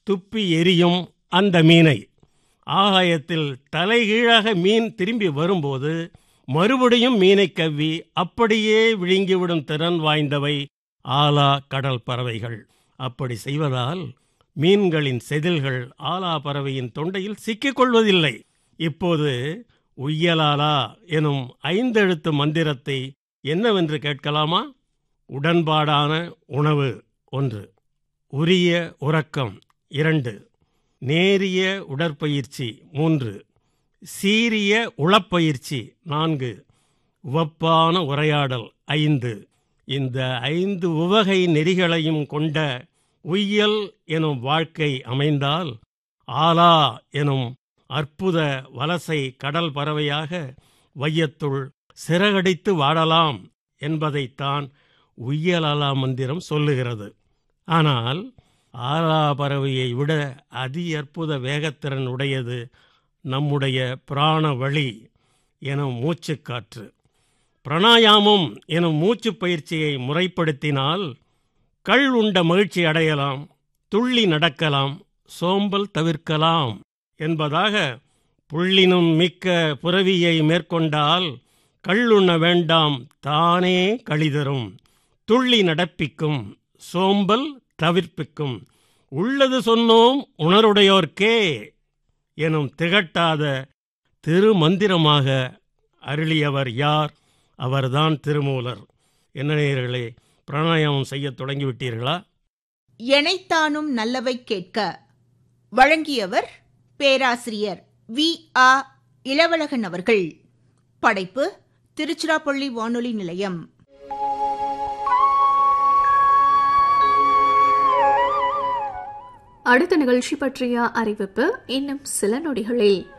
துப்பி எரியும் அந்த மீனை. ஆகாயத்தில் தலைகீழாக மீன் திரும்பி வரும்போது மறுபடியும் மீனை கவ்வி அப்படியே விழுங்கிவிடும் திறன் வாய்ந்தவை ஆலா கடல் பறவைகள். அப்படி செய்வதால் மீன்களின் செதில்கள் ஆலா பறவையின் தொண்டையில் சிக்கிக்கொள்வதில்லை. இப்போது உய்யலாலா எனும் 5 எழுத்து மந்திரத்தை என்னவென்று கேட்கலாமா? உடன்பாடான உணவு 1, உரிய உறக்கம் 2, நேரிய உடற்பயிற்சி 3, சீரிய உளப்பயிற்சி 4, உவப்பான உரையாடல் 5. இந்த 5 உவகை நெறிகளையும் கொண்ட உய்யல் எனும் வாழ்க்கை அமைந்தால் ஆலா எனும் அற்புத வலசை கடல் பறவையாக வையத்துள் சிறகடித்து வாழலாம் என்பதைத்தான் உய்யலாலா மந்திரம் சொல்லுகிறது. ஆனால் ஆலா பறவையை விட அதி அற்புத வேகத்திறன் உடையது நம்முடைய பிராண வழி எனும் மூச்சுக்காற்று. பிராணாயாமம் எனும் மூச்சு பயிற்சியை முறைப்படுத்தினால் கள் உண்ட மகிழ்ச்சி அடையலாம், துள்ளி நடக்கலாம், சோம்பல் தவிர்க்கலாம் என்பதாக புள்ளினும் மிக்க புரவியை மேற்கொண்டால் கள்ளுண்ண வேண்டாம் தானே கழிதரும், துள்ளி நடப்பிக்கும், சோம்பல் தவிர்ப்பிக்கும், உள்ளது சொன்னோம் உணருடையோர்க்கே எனும் திகட்டாத திருமந்திரமாக அருளியவர் யார்? அவர்தான் திருமூலர். என்ன நேயர்களே, பிராணாயாமம் செய்ய தொடங்கிவிட்டீர்களா? எனைத்தானும் நல்லவை கேட்க வழங்கியவர் பேராசிரியர் வி.ஆ. இளவழகன் அவர்கள். படைப்பு திருச்சிராப்பள்ளி வானொலி நிலையம். அடுத்த நிகழ்ச்சி பற்றிய அறிவிப்பு இன்னும் சில நொடிகளில்.